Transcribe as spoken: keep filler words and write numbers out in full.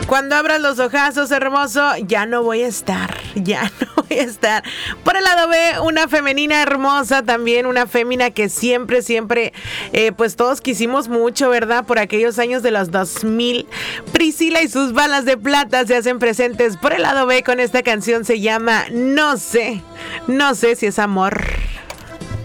Cuando abras los ojazos, hermoso, ya no voy a estar, ya no voy a estar. Por el lado B, una femenina hermosa también, una fémina que siempre, siempre, eh, pues todos quisimos mucho, ¿verdad? Por aquellos años de los dos mil. Priscila y sus balas de plata se hacen presentes por el lado B con esta canción, se llama No sé, no sé si es amor.